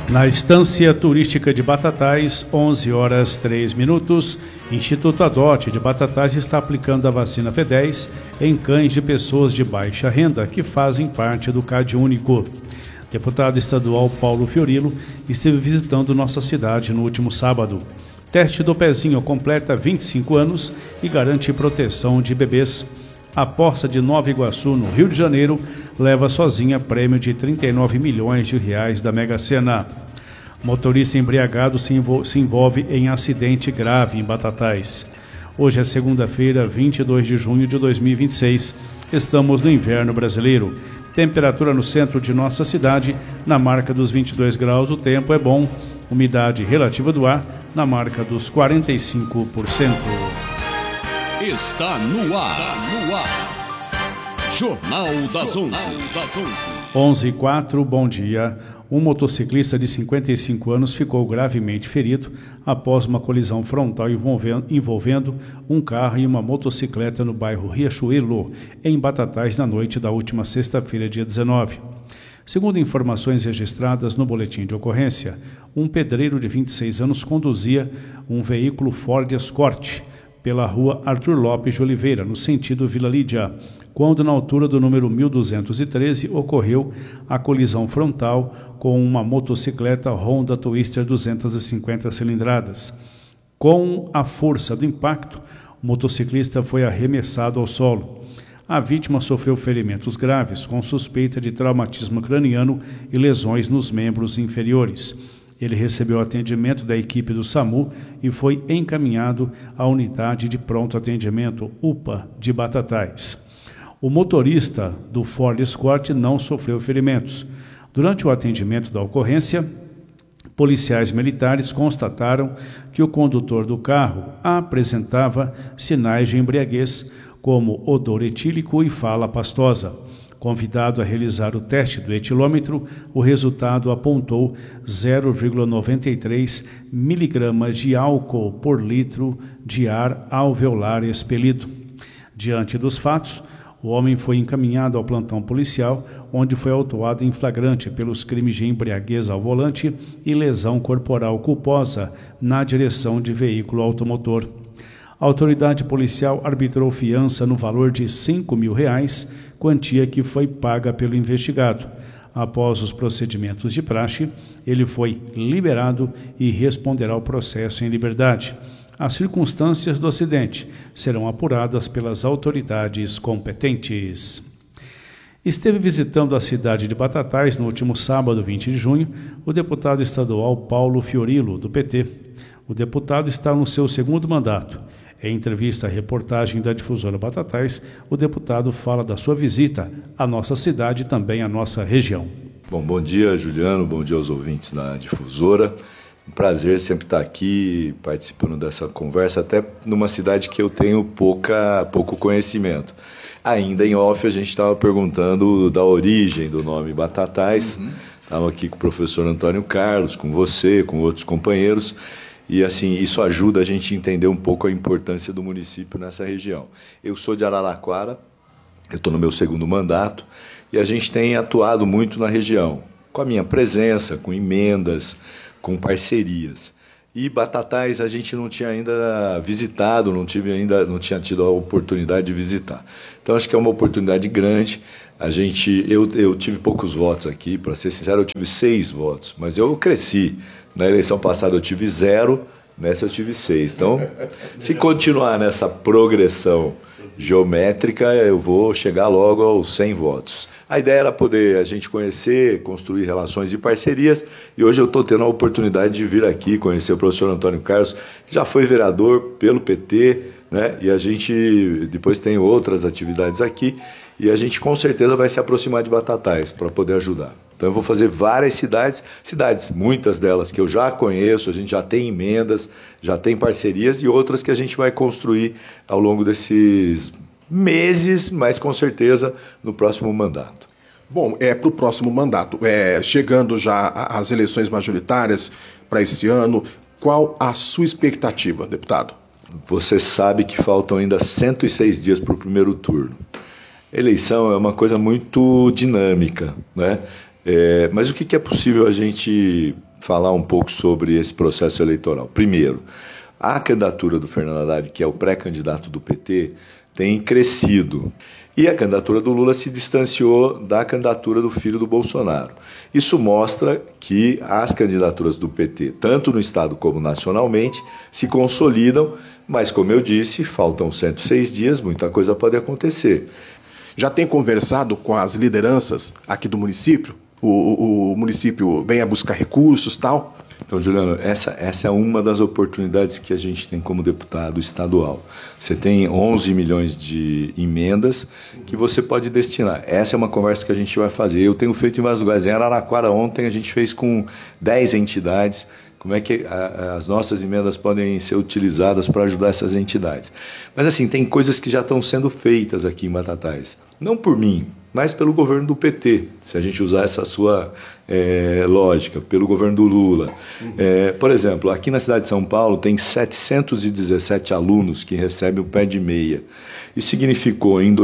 Na estância turística de Batatais, 11 horas 3 minutos, Instituto Adote de Batatais está aplicando a vacina V10 em cães de pessoas de baixa renda que fazem parte do CadÚnico. Deputado estadual Paulo Fiorilo esteve visitando nossa cidade no último sábado. Teste do pezinho completa 25 anos e garante proteção de bebês. A Poça de Nova Iguaçu, no Rio de Janeiro, leva sozinha prêmio de 39 milhões de reais da Mega Sena. Motorista embriagado se envolve em acidente grave em Batatais. Hoje é segunda-feira, 22 de junho de 2026. Estamos no inverno brasileiro. Temperatura no centro de nossa cidade, na marca dos 22 graus, o tempo é bom. Umidade relativa do ar, na marca dos 45%. Está no ar. Jornal das 11. 11h04, bom dia. Um motociclista de 55 anos ficou gravemente ferido após uma colisão frontal envolvendo um carro e uma motocicleta no bairro Riachuelo, em Batatais, na noite da última sexta-feira, dia 19. Segundo informações registradas no boletim de ocorrência, um pedreiro de 26 anos conduzia um veículo Ford Escort pela rua Arthur Lopes de Oliveira, no sentido Vila Lídia, quando na altura do número 1213 ocorreu a colisão frontal com uma motocicleta Honda Twister 250 cilindradas. Com a força do impacto, o motociclista foi arremessado ao solo. A vítima sofreu ferimentos graves, com suspeita de traumatismo craniano e lesões nos membros inferiores. Ele recebeu atendimento da equipe do SAMU e foi encaminhado à unidade de pronto atendimento UPA de Batatais. O motorista do Ford Escort não sofreu ferimentos. Durante o atendimento da ocorrência, policiais militares constataram que o condutor do carro apresentava sinais de embriaguez, como odor etílico e fala pastosa. Convidado a realizar o teste do etilômetro, o resultado apontou 0,93 miligramas de álcool por litro de ar alveolar expelido. Diante dos fatos, o homem foi encaminhado ao plantão policial, onde foi autuado em flagrante pelos crimes de embriaguez ao volante e lesão corporal culposa na direção de veículo automotor. A autoridade policial arbitrou fiança no valor de R$5 mil, quantia que foi paga pelo investigado. Após os procedimentos de praxe, ele foi liberado e responderá ao processo em liberdade. As circunstâncias do acidente serão apuradas pelas autoridades competentes. Esteve visitando a cidade de Batatais no último sábado, 20 de junho, o deputado estadual Paulo Fiorilo, do PT. O deputado está no seu segundo mandato. Em entrevista à reportagem da difusora Batatais, o deputado fala da sua visita à nossa cidade e também à nossa região. Bom dia, Juliano, bom dia aos ouvintes da difusora. Um prazer sempre estar aqui participando dessa conversa, até numa cidade que eu tenho pouco conhecimento. Ainda em off, a gente estava perguntando da origem do nome Batatais. Estava aqui com o professor Antônio Carlos, com você, com outros companheiros. E assim, isso ajuda a gente a entender um pouco a importância do município nessa região. Eu sou de Araraquara, eu estou no meu segundo mandato, e a gente tem atuado muito na região, com a minha presença, com emendas, com parcerias. E Batatais a gente não tinha ainda visitado, não tinha tido a oportunidade de visitar. Então acho que é uma oportunidade grande. Eu tive poucos votos aqui, para ser sincero, eu tive 6 votos, mas eu cresci. Na eleição passada eu tive 0, nessa eu tive 6. Então, se continuar nessa progressão geométrica, eu vou chegar logo aos 100 votos. A ideia era poder a gente conhecer, construir relações e parcerias, e hoje eu estou tendo a oportunidade de vir aqui conhecer o professor Antônio Carlos, que já foi vereador pelo PT, né? E a gente depois tem outras atividades aqui, e a gente com certeza vai se aproximar de Batatais para poder ajudar. Então eu vou fazer várias cidades, muitas delas que eu já conheço, a gente já tem emendas, já tem parcerias, e outras que a gente vai construir ao longo desses meses, mas com certeza no próximo mandato. Bom, para o próximo mandato, chegando já às eleições majoritárias para esse ano, qual a sua expectativa, deputado? Você sabe que faltam ainda 106 dias para o primeiro turno. Eleição é uma coisa muito dinâmica, né? Mas o que é possível a gente falar um pouco sobre esse processo eleitoral. Primeiro, a candidatura do Fernando Haddad, que é o pré-candidato do PT, tem crescido. E a candidatura do Lula se distanciou da candidatura do filho do Bolsonaro. Isso mostra que as candidaturas do PT, tanto no Estado como nacionalmente, se consolidam, mas, como eu disse, faltam 106 dias, muita coisa pode acontecer. Já tem conversado com as lideranças aqui do município? O município vem a buscar recursos e tal? Então, Juliano, essa é uma das oportunidades que a gente tem como deputado estadual. Você tem 11 milhões de emendas que você pode destinar. Essa é uma conversa que a gente vai fazer. Eu tenho feito em vários lugares. Em Araraquara ontem a gente fez com 10 entidades. Como é que as nossas emendas podem ser utilizadas para ajudar essas entidades. Mas assim, tem coisas que já estão sendo feitas aqui em Batatais. Não por mim, mas pelo governo do PT, se a gente usar essa sua lógica, pelo governo do Lula. Por exemplo, aqui na cidade de São Paulo tem 717 alunos que recebem o pé de meia. Isso significou, em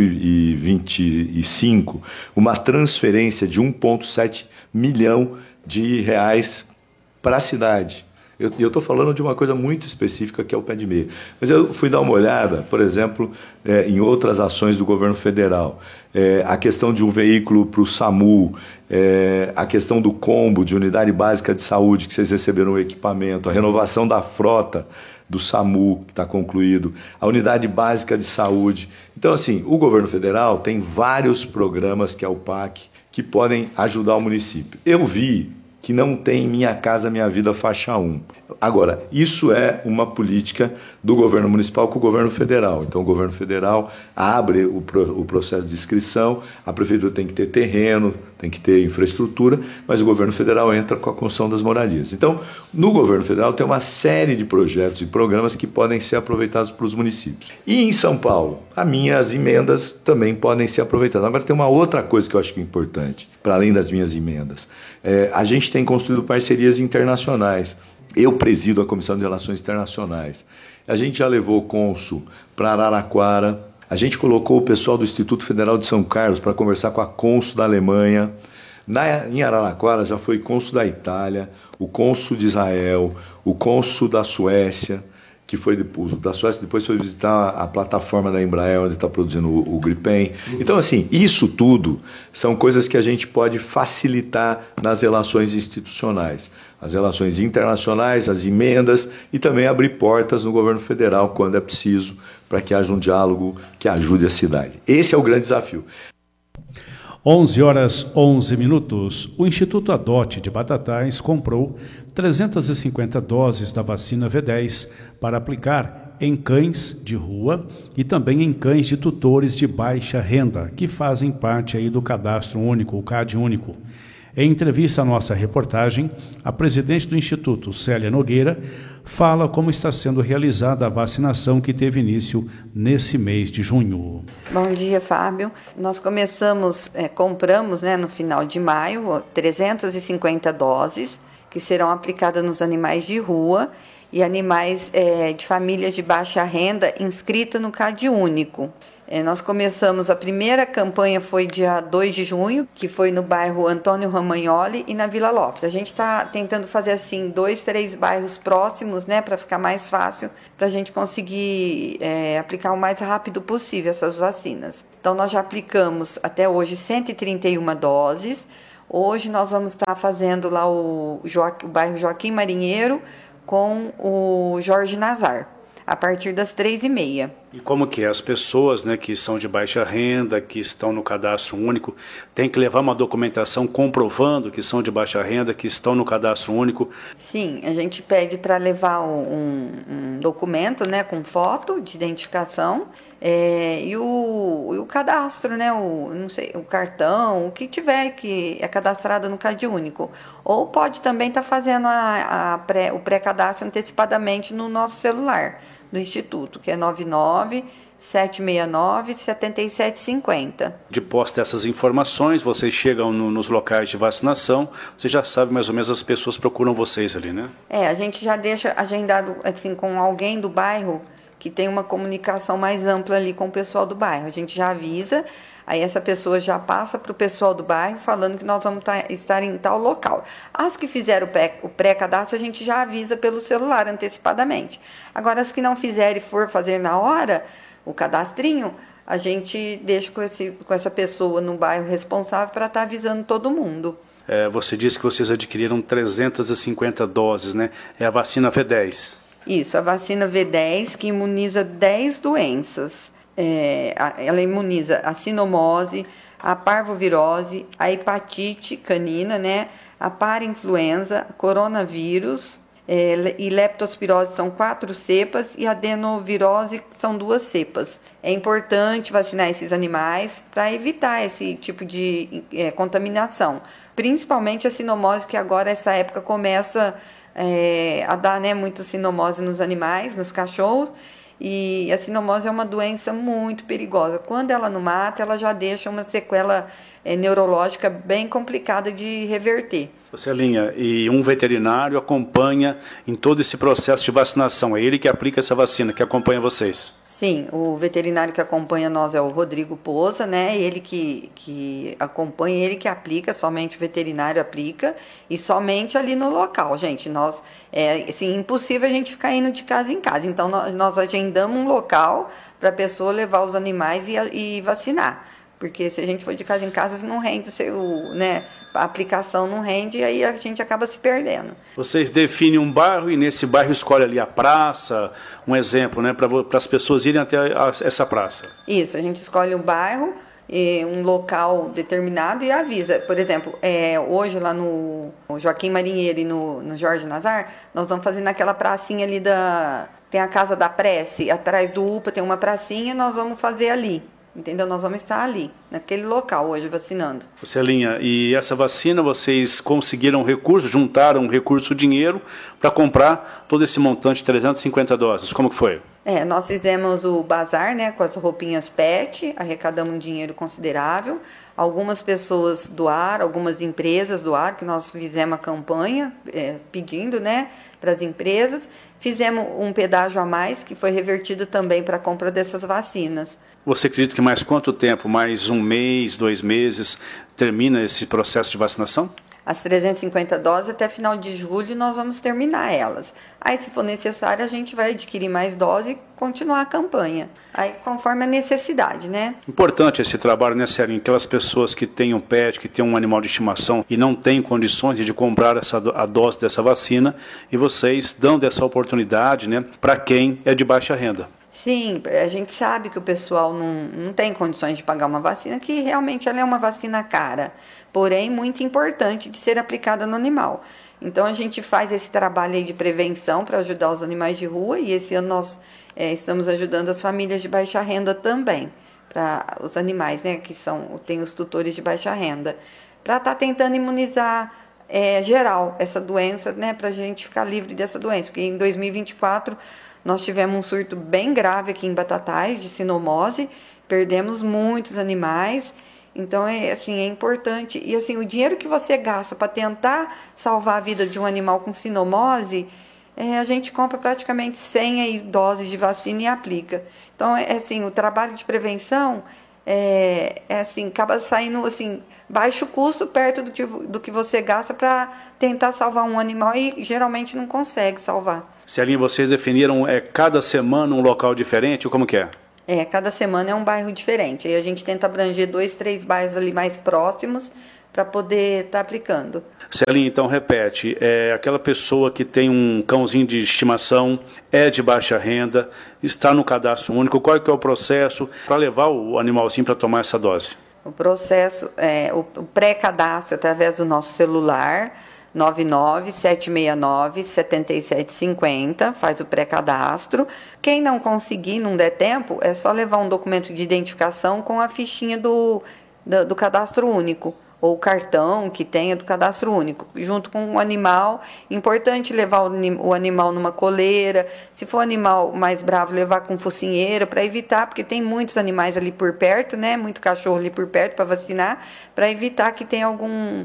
2025, uma transferência de 1,7 milhão de reais para a cidade. Eu estou falando de uma coisa muito específica que é o pé de meia. Mas eu fui dar uma olhada, por exemplo, em outras ações do governo federal. A questão de um veículo para o SAMU, a questão do combo de unidade básica de saúde, que vocês receberam o equipamento, a renovação da frota do SAMU, que está concluído, a unidade básica de saúde. Então, assim, o governo federal tem vários programas, que é o PAC, que podem ajudar o município. Eu vi que não tem Minha Casa Minha Vida faixa 1. Agora, isso é uma política do governo municipal com o governo federal. Então, o governo federal abre o processo de inscrição, a prefeitura tem que ter terreno, tem que ter infraestrutura, mas o governo federal entra com a construção das moradias. Então, no governo federal tem uma série de projetos e programas que podem ser aproveitados para os municípios. E em São Paulo, as emendas também podem ser aproveitadas. Agora, tem uma outra coisa que eu acho que é importante, para além das minhas emendas. A gente tem construído parcerias internacionais. Eu presido a Comissão de Relações Internacionais. A gente já levou o cônsul para Araraquara. A gente colocou o pessoal do Instituto Federal de São Carlos para conversar com a cônsul da Alemanha. Em Araraquara já foi cônsul da Itália, o cônsul de Israel, o cônsul da Suécia, que foi da Suécia, depois foi visitar a plataforma da Embraer, onde está produzindo o Gripen. Então, assim, isso tudo são coisas que a gente pode facilitar nas relações institucionais, as relações internacionais, as emendas e também abrir portas no governo federal, quando é preciso, para que haja um diálogo que ajude a cidade. Esse é o grande desafio. 11h11. O Instituto Adote de Batatais comprou 350 doses da vacina V10 para aplicar em cães de rua e também em cães de tutores de baixa renda, que fazem parte aí do Cadastro Único, o CAD Único. Em entrevista à nossa reportagem, a presidente do Instituto, Célia Nogueira, fala como está sendo realizada a vacinação que teve início nesse mês de junho. Bom dia, Fábio. Nós compramos no final de maio 350 doses que serão aplicadas nos animais de rua e animais de famílias de baixa renda inscritos no CAD Único. Nós começamos, a primeira campanha foi dia 2 de junho, que foi no bairro Antônio Romagnoli e na Vila Lopes. A gente está tentando fazer assim 2, 3 bairros próximos, para ficar mais fácil, para a gente conseguir aplicar o mais rápido possível essas vacinas. Então, nós já aplicamos até hoje 131 doses. Hoje nós vamos estar fazendo lá o bairro Joaquim Marinheiro com o Jorge Nazar, a partir das 3h30. E como que é? As pessoas que são de baixa renda, que estão no cadastro único, têm que levar uma documentação comprovando que são de baixa renda, que estão no cadastro único? Sim, a gente pede para levar um documento com foto de identificação e o cadastro, o cartão, o que tiver que é cadastrado no CAD Único. Ou pode também estar fazendo o pré-cadastro antecipadamente no nosso celular do Instituto, que é 99-769-7750. De posse dessas informações, vocês chegam nos locais de vacinação, você já sabe mais ou menos, as pessoas procuram vocês ali, né? A gente já deixa agendado assim, com alguém do bairro que tem uma comunicação mais ampla ali com o pessoal do bairro. A gente já avisa, aí essa pessoa já passa para o pessoal do bairro falando que nós vamos estar em tal local. As que fizeram o pré-cadastro, a gente já avisa pelo celular antecipadamente. Agora, as que não fizerem e for fazer na hora o cadastrinho, a gente deixa com essa pessoa no bairro responsável para estar avisando todo mundo. Você disse que vocês adquiriram 350 doses, né? É a vacina V10. Isso, a vacina V10 que imuniza 10 doenças. Ela imuniza a sinomose, a parvovirose, a hepatite canina, né? A parainfluenza, coronavírus e leptospirose são 4 cepas e adenovirose são 2 cepas. É importante vacinar esses animais para evitar esse tipo de contaminação. Principalmente a sinomose, que agora essa época começa a dar, né, muito sinomose nos animais, nos cachorros. E a sinomose é uma doença muito perigosa. Quando ela não mata, ela já deixa uma sequela neurológica bem complicada de reverter. Celinha, e um veterinário acompanha em todo esse processo de vacinação? É ele que aplica essa vacina, que acompanha vocês? Sim, o veterinário que acompanha nós é o Rodrigo Poza, né? Ele que acompanha, ele que aplica, somente o veterinário aplica e somente ali no local, gente. Nós, assim, impossível a gente ficar indo de casa em casa. Então, nós agendamos um local para a pessoa levar os animais e vacinar. Porque se a gente for de casa em casa, não rende a aplicação não rende e aí a gente acaba se perdendo. Vocês definem um bairro e nesse bairro escolhe ali a praça, um exemplo, né, para as pessoas irem até essa praça. Isso, a gente escolhe o bairro, um local determinado e avisa. Por exemplo, hoje lá no Joaquim Marinheiro e no Jorge Nazar, nós vamos fazer naquela pracinha ali tem a Casa da Prece, atrás do UPA tem uma pracinha, nós vamos fazer ali. Entendeu? Nós vamos estar ali, naquele local hoje, vacinando. Celinha, e essa vacina vocês conseguiram recursos, juntaram recurso, dinheiro, para comprar todo esse montante de 350 doses? Como que foi? Nós fizemos o bazar, né, com as roupinhas PET, arrecadamos um dinheiro considerável. Algumas pessoas doaram, algumas empresas doaram, que nós fizemos a campanha pedindo, né, para as empresas. Fizemos um pedágio a mais, que foi revertido também para a compra dessas vacinas. Você acredita que mais quanto tempo, mais 1 mês, 2 meses, termina esse processo de vacinação? As 350 doses, até final de julho, nós vamos terminar elas. Aí, se for necessário, a gente vai adquirir mais doses e continuar a campanha. Aí, conforme a necessidade, né? Importante esse trabalho, né, Celinha? Aquelas pessoas que têm um pet, que têm um animal de estimação e não têm condições de comprar a dose dessa vacina, e vocês dão dessa oportunidade, né, para quem é de baixa renda. Sim, a gente sabe que o pessoal não tem condições de pagar uma vacina, que realmente ela é uma vacina cara, porém muito importante de ser aplicada no animal. Então a gente faz esse trabalho aí de prevenção para ajudar os animais de rua e esse ano nós estamos ajudando as famílias de baixa renda também, para os animais, né, que tem os tutores de baixa renda, para estar tentando imunizar geral essa doença, né, para a gente ficar livre dessa doença, porque em 2024 nós tivemos um surto bem grave aqui em Batatais de sinomose, perdemos muitos animais, então é importante. E assim, o dinheiro que você gasta para tentar salvar a vida de um animal com sinomose, a gente compra praticamente 100 doses de vacina e aplica. Então, o trabalho de prevenção acaba saindo baixo custo perto do que você gasta para tentar salvar um animal e geralmente não consegue salvar. Celinha, vocês definiram cada semana um local diferente ou como que é? Cada semana é um bairro diferente. Aí a gente tenta abranger 2, 3 bairros ali mais próximos para poder estar aplicando. Celinha, então repete, aquela pessoa que tem um cãozinho de estimação, é de baixa renda, está no cadastro único, qual que é o processo para levar o animalzinho para tomar essa dose? O processo o pré-cadastro através do nosso celular, 99769-7750, faz o pré-cadastro. Quem não conseguir, não der tempo, é só levar um documento de identificação com a fichinha do cadastro único, ou cartão que tenha do cadastro único, junto com o animal. Importante levar o animal numa coleira, se for animal mais bravo, levar com focinheira, para evitar, porque tem muitos animais ali por perto, né? Muito cachorro ali por perto para vacinar, para evitar que tenha algum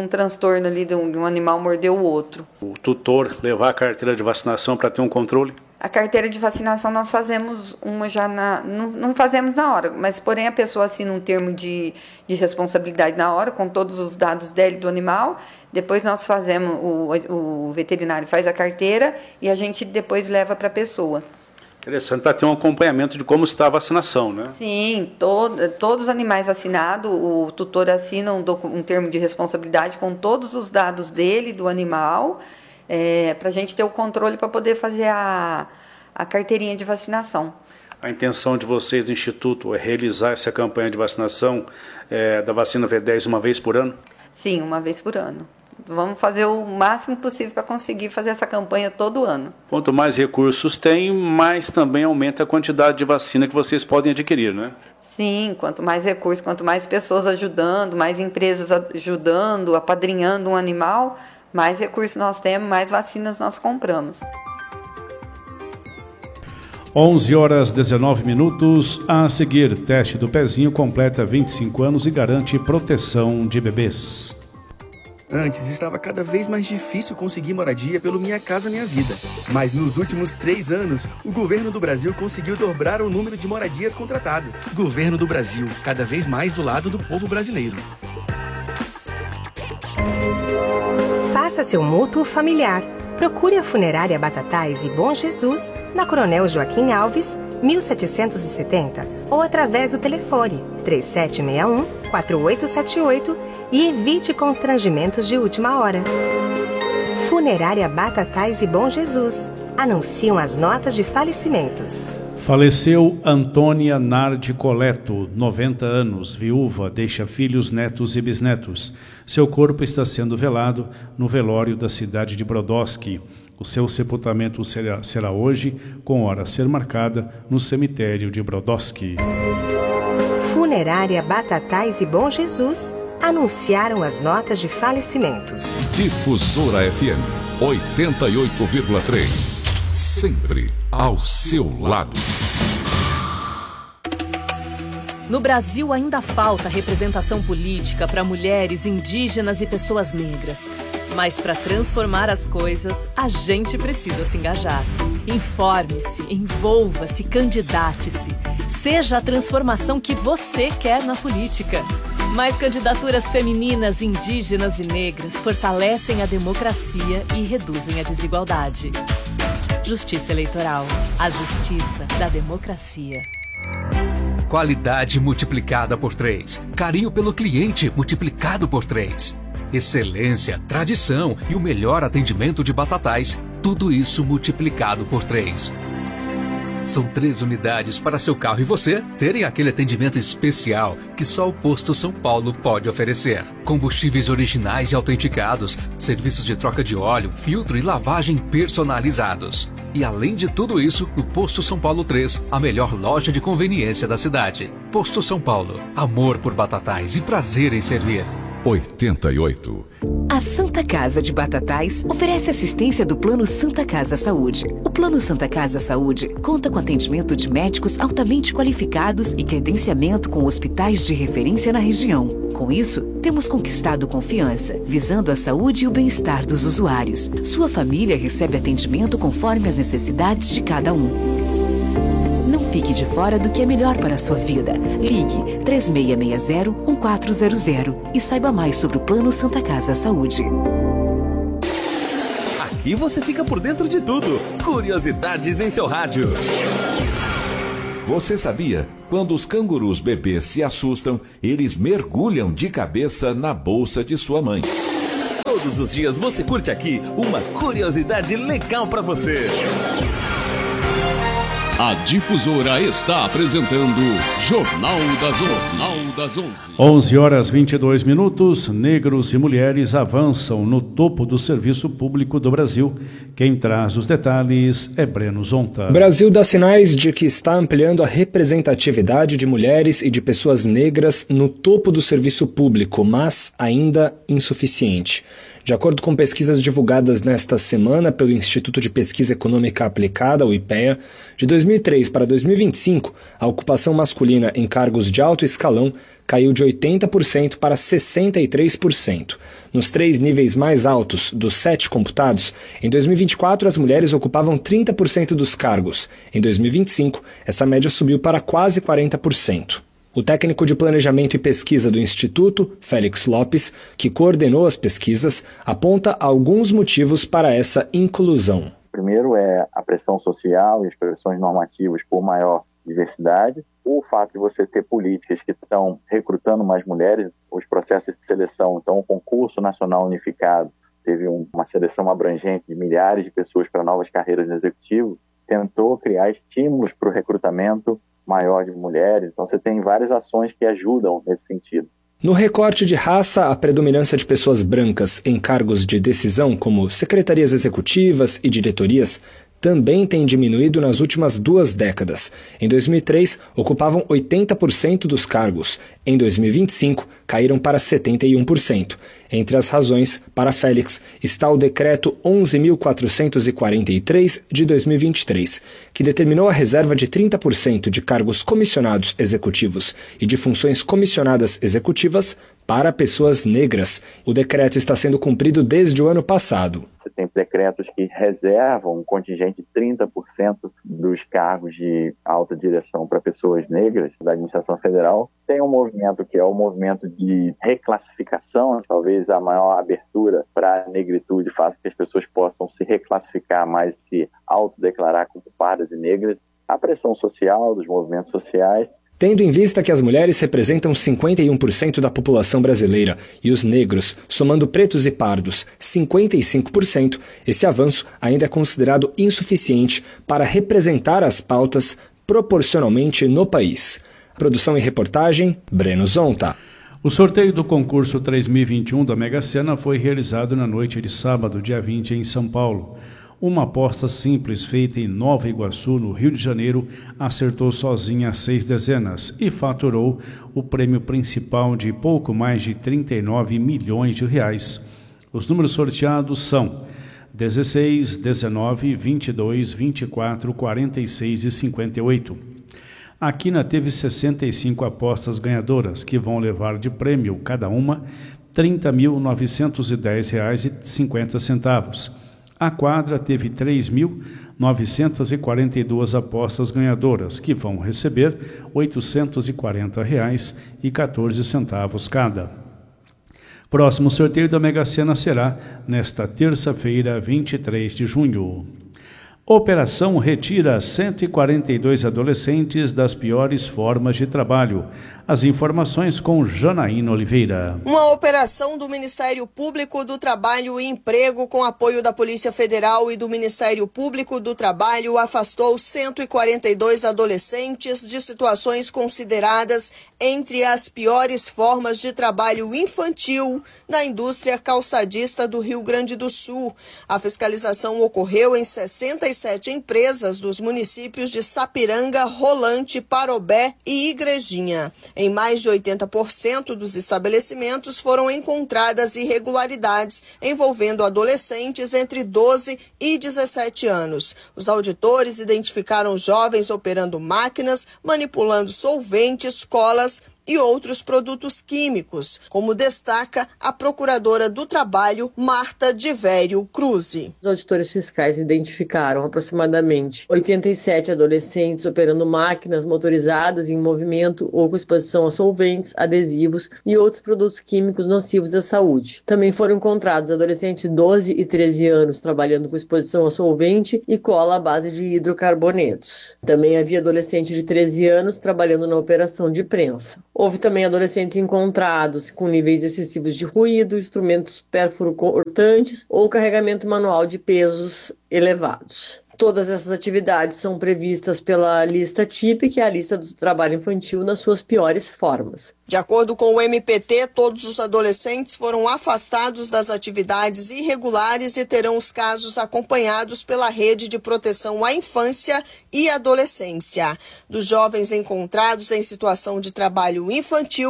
transtorno ali de um animal morder o outro. O tutor levar a carteira de vacinação para ter um controle? A carteira de vacinação nós fazemos uma já não fazemos na hora, mas porém a pessoa assina um termo de responsabilidade na hora, com todos os dados dele do animal, depois nós fazemos, o veterinário faz a carteira e a gente depois leva para a pessoa. Interessante, para ter um acompanhamento de como está a vacinação, né? Sim, todos os animais vacinados, o tutor assina um termo de responsabilidade com todos os dados dele, do animal, para a gente ter o controle para poder fazer a carteirinha de vacinação. A intenção de vocês do Instituto é realizar essa campanha de vacinação da vacina V10 uma vez por ano? Sim, uma vez por ano. Vamos fazer o máximo possível para conseguir fazer essa campanha todo ano. Quanto mais recursos tem, mais também aumenta a quantidade de vacina que vocês podem adquirir, né? Sim, quanto mais recursos, quanto mais pessoas ajudando, mais empresas ajudando, apadrinhando um animal, mais recursos nós temos, mais vacinas nós compramos. 11h19. A seguir, teste do pezinho completa 25 anos e garante proteção de bebês. Antes estava cada vez mais difícil conseguir moradia pelo Minha Casa Minha Vida. Mas nos últimos 3 anos, o governo do Brasil conseguiu dobrar o número de moradias contratadas. Governo do Brasil, cada vez mais do lado do povo brasileiro. Faça seu mútuo familiar. Procure a Funerária Batatais e Bom Jesus na Coronel Joaquim Alves, 1770, ou através do telefone 3761-4878 e evite constrangimentos de última hora. Funerária Batatais e Bom Jesus. Anunciam as notas de falecimentos. Faleceu Antônia Nardi Coleto, 90 anos, viúva, deixa filhos, netos e bisnetos. Seu corpo está sendo velado no velório da cidade de Brodowski. O seu sepultamento será hoje, com hora a ser marcada, no cemitério de Brodowski. Funerária Batatais e Bom Jesus anunciaram as notas de falecimentos. Difusora FM 88,3. Sempre ao seu lado. No Brasil ainda falta representação política para mulheres, indígenas e pessoas negras. Mas para transformar as coisas, a gente precisa se engajar. Informe-se, envolva-se, candidate-se. Seja a transformação que você quer na política. Mais candidaturas femininas, indígenas e negras fortalecem a democracia e reduzem a desigualdade. Justiça Eleitoral. A justiça da democracia. Qualidade multiplicada por 3. Carinho pelo cliente multiplicado por 3. Excelência, tradição e o melhor atendimento de Batatais. Tudo isso multiplicado por 3. São 3 unidades para seu carro e você terem aquele atendimento especial que só o Posto São Paulo pode oferecer. Combustíveis originais e autenticados, serviços de troca de óleo, filtro e lavagem personalizados. E além de tudo isso, no Posto São Paulo 3, a melhor loja de conveniência da cidade. Posto São Paulo, amor por Batatais e prazer em servir. 88. A Santa Casa de Batatais oferece assistência do Plano Santa Casa Saúde. O Plano Santa Casa Saúde conta com atendimento de médicos altamente qualificados e credenciamento com hospitais de referência na região. Com isso, temos conquistado confiança, visando a saúde e o bem-estar dos usuários. Sua família recebe atendimento conforme as necessidades de cada um. Não fique de fora do que é melhor para a sua vida. Ligue 3660-1400 e saiba mais sobre o Plano Santa Casa Saúde. Aqui você fica por dentro de tudo. Curiosidades em seu rádio. Você sabia? Quando os cangurus bebês se assustam, eles mergulham de cabeça na bolsa de sua mãe. Todos os dias você curte aqui uma curiosidade legal para você. A Difusora está apresentando Jornal das 11. 11h22. Negros e mulheres avançam no topo do serviço público do Brasil. Quem traz os detalhes é Breno Zonta. O Brasil dá sinais de que está ampliando a representatividade de mulheres e de pessoas negras no topo do serviço público, mas ainda insuficiente. De acordo com pesquisas divulgadas nesta semana pelo Instituto de Pesquisa Econômica Aplicada, o IPEA, de 2000 2003 para 2025, a ocupação masculina em cargos de alto escalão caiu de 80% para 63%. Nos 3 níveis mais altos dos 7 computados, em 2024 as mulheres ocupavam 30% dos cargos. Em 2025, essa média subiu para quase 40%. O técnico de planejamento e pesquisa do Instituto, Félix Lopes, que coordenou as pesquisas, aponta alguns motivos para essa inclusão. Primeiro é a pressão social e as pressões normativas por maior diversidade. O fato de você ter políticas que estão recrutando mais mulheres, os processos de seleção, então o concurso nacional unificado teve uma seleção abrangente de milhares de pessoas para novas carreiras no executivo, tentou criar estímulos para o recrutamento maior de mulheres. Então você tem várias ações que ajudam nesse sentido. No recorte de raça, a predominância de pessoas brancas em cargos de decisão, como secretarias executivas e diretorias, também tem diminuído nas últimas 2 décadas. Em 2003, ocupavam 80% dos cargos. Em 2025, caíram para 71%. Entre as razões, para Félix, está o Decreto 11.443 de 2023, que determinou a reserva de 30% de cargos comissionados executivos e de funções comissionadas executivas para pessoas negras. O decreto está sendo cumprido desde o ano passado. Você tem decretos que reservam um contingente de 30% dos cargos de alta direção para pessoas negras da administração federal. Tem um movimento que é o movimento de reclassificação, talvez a maior abertura para a negritude faça que as pessoas possam se reclassificar mais, se autodeclarar como pardas e negras. A pressão social dos movimentos sociais. Tendo em vista que as mulheres representam 51% da população brasileira e os negros, somando pretos e pardos, 55%, esse avanço ainda é considerado insuficiente para representar as pautas proporcionalmente no país. Produção e reportagem, Breno Zonta. O sorteio do concurso 3021 da Mega Sena foi realizado na noite de sábado, dia 20, em São Paulo. Uma aposta simples feita em Nova Iguaçu, no Rio de Janeiro, acertou sozinha 6 dezenas e faturou o prêmio principal de pouco mais de 39 milhões de reais. Os números sorteados são 16, 19, 22, 24, 46 e 58. A Quina teve 65 apostas ganhadoras, que vão levar de prêmio, cada uma, R$ 30.910,50. A quadra teve 3.942 apostas ganhadoras, que vão receber R$ 840,14 cada. Próximo sorteio da Mega Sena será nesta terça-feira, 23 de junho. Operação retira 142 adolescentes das piores formas de trabalho. As informações com Janaína Oliveira. Uma operação do Ministério Público do Trabalho e Emprego, com apoio da Polícia Federal e do Ministério Público do Trabalho, afastou 142 adolescentes de situações consideradas entre as piores formas de trabalho infantil na indústria calçadista do Rio Grande do Sul. A fiscalização ocorreu em 67 empresas dos municípios de Sapiranga, Rolante, Parobé e Igrejinha. Em mais de 80% dos estabelecimentos foram encontradas irregularidades envolvendo adolescentes entre 12 e 17 anos. Os auditores identificaram jovens operando máquinas, manipulando solventes, colas e outros produtos químicos, como destaca a procuradora do Trabalho, Marta Divério Cruz. Os auditores fiscais identificaram aproximadamente 87 adolescentes operando máquinas motorizadas em movimento ou com exposição a solventes, adesivos e outros produtos químicos nocivos à saúde. Também foram encontrados adolescentes de 12 e 13 anos trabalhando com exposição a solvente e cola à base de hidrocarbonetos. Também havia adolescente de 13 anos trabalhando na operação de prensa. Houve também adolescentes encontrados com níveis excessivos de ruído, instrumentos pérfuro-cortantes ou carregamento manual de pesos elevados. Todas essas atividades são previstas pela lista TIP, que é a lista do trabalho infantil nas suas piores formas. De acordo com o MPT, todos os adolescentes foram afastados das atividades irregulares e terão os casos acompanhados pela Rede de Proteção à Infância e Adolescência. Dos jovens encontrados em situação de trabalho infantil,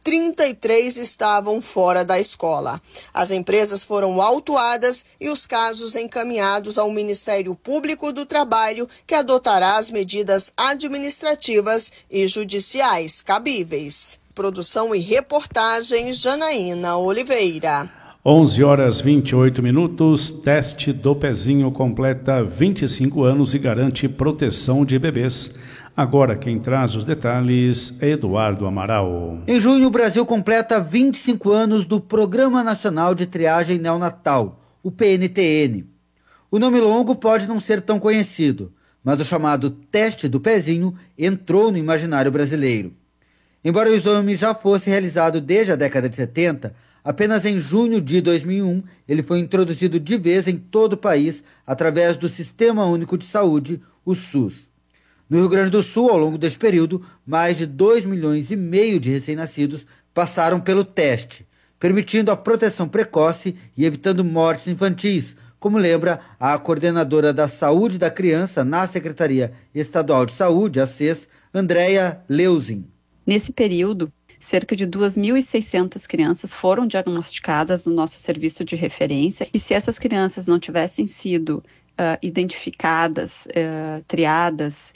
33 estavam fora da escola. As empresas foram autuadas e os casos encaminhados ao Ministério Público do Trabalho, que adotará as medidas administrativas e judiciais cabíveis. Produção e reportagem, Janaína Oliveira. 11h28. Teste do pezinho completa 25 anos e garante proteção de bebês. Agora quem traz os detalhes é Eduardo Amaral. Em junho, o Brasil completa 25 anos do Programa Nacional de Triagem Neonatal, o PNTN. O nome longo pode não ser tão conhecido, mas o chamado teste do pezinho entrou no imaginário brasileiro. Embora o exame já fosse realizado desde a década de 70, apenas em junho de 2001 ele foi introduzido de vez em todo o país através do Sistema Único de Saúde, o SUS. No Rio Grande do Sul, ao longo deste período, mais de 2,5 milhões de recém-nascidos passaram pelo teste, permitindo a proteção precoce e evitando mortes infantis, como lembra a coordenadora da Saúde da Criança na Secretaria Estadual de Saúde, a SES, Andréia Leuzin. Nesse período, cerca de 2.600 crianças foram diagnosticadas no nosso serviço de referência, e se essas crianças não tivessem sido identificadas, triadas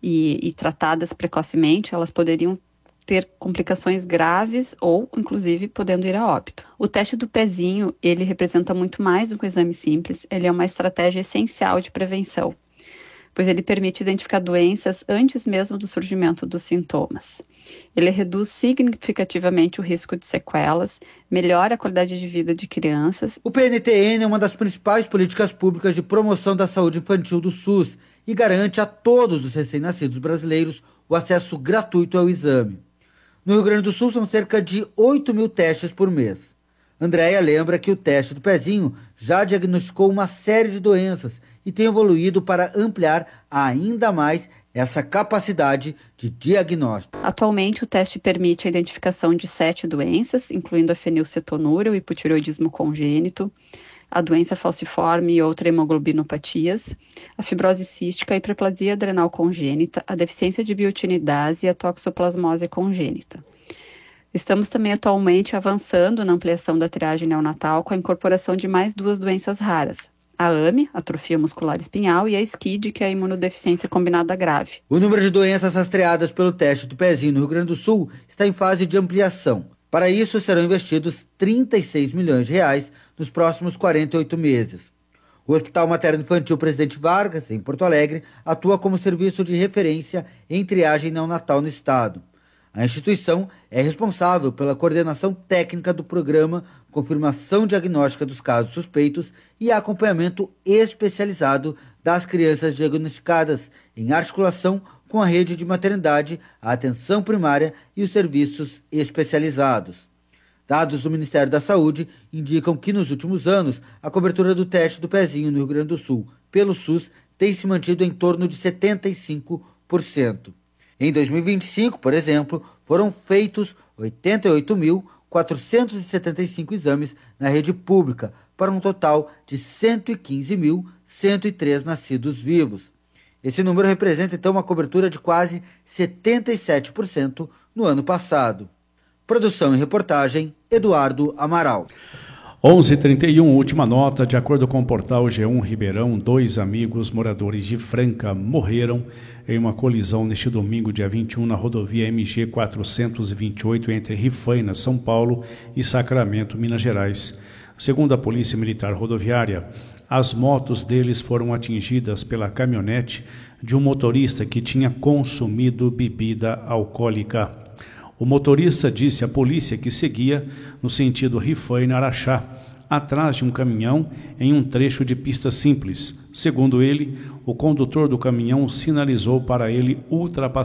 e tratadas precocemente, elas poderiam ter complicações graves ou, inclusive, podendo ir a óbito. O teste do pezinho, ele representa muito mais do que um exame simples, ele é uma estratégia essencial de prevenção, pois ele permite identificar doenças antes mesmo do surgimento dos sintomas. Ele reduz significativamente o risco de sequelas, melhora a qualidade de vida de crianças. O PNTN é uma das principais políticas públicas de promoção da saúde infantil do SUS e garante a todos os recém-nascidos brasileiros o acesso gratuito ao exame. No Rio Grande do Sul são cerca de 8 mil testes por mês. Andréia lembra que o teste do pezinho já diagnosticou uma série de doenças e tem evoluído para ampliar ainda mais essa capacidade de diagnóstico. Atualmente, o teste permite a identificação de 7 doenças, incluindo a fenilcetonúria, o hipotireoidismo congênito, a doença falciforme e outras hemoglobinopatias, a fibrose cística, a hiperplasia adrenal congênita, a deficiência de biotinidase e a toxoplasmose congênita. Estamos também atualmente avançando na ampliação da triagem neonatal com a incorporação de mais 2 doenças raras, a AME, atrofia muscular espinhal, e a SCID, que é a imunodeficiência combinada grave. O número de doenças rastreadas pelo teste do pezinho no Rio Grande do Sul está em fase de ampliação. Para isso, serão investidos 36 milhões de reais nos próximos 48 meses. O Hospital Materno Infantil Presidente Vargas, em Porto Alegre, atua como serviço de referência em triagem neonatal no estado. A instituição é responsável pela coordenação técnica do programa, confirmação diagnóstica dos casos suspeitos e acompanhamento especializado das crianças diagnosticadas, em articulação com a rede de maternidade, a atenção primária e os serviços especializados. Dados do Ministério da Saúde indicam que nos últimos anos a cobertura do teste do pezinho no Rio Grande do Sul pelo SUS tem se mantido em torno de 75%. Em 2025, por exemplo, foram feitos 88.475 exames na rede pública, para um total de 115.103 nascidos vivos. Esse número representa, então, uma cobertura de quase 77% no ano passado. Produção e reportagem, Eduardo Amaral. 11h31, última nota. De acordo com o portal G1 Ribeirão, 2 amigos moradores de Franca morreram em uma colisão neste domingo, dia 21, na rodovia MG 428, entre Rifaina, São Paulo, e Sacramento, Minas Gerais. Segundo a Polícia Militar Rodoviária, as motos deles foram atingidas pela caminhonete de um motorista que tinha consumido bebida alcoólica. O motorista disse à polícia que seguia no sentido Rifaina-Araxá, atrás de um caminhão em um trecho de pista simples. Segundo ele, o condutor do caminhão sinalizou para ele ultrapassar